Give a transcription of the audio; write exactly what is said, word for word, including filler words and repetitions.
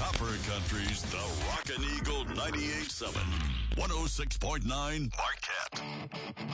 Copper Country's The Rockin' Eagle ninety-eight point seven, one oh six point nine Marquette.